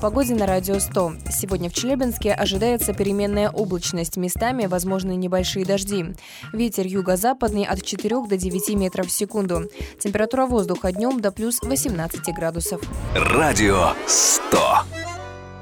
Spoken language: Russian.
погоде на Радио 100. Сегодня в Челябинске ожидается переменная облачность, местами возможны небольшие дожди. Ветер юго-западный от 4 до 9 метров в секунду. Температура воздуха днем до плюс 18 градусов. Радио 100.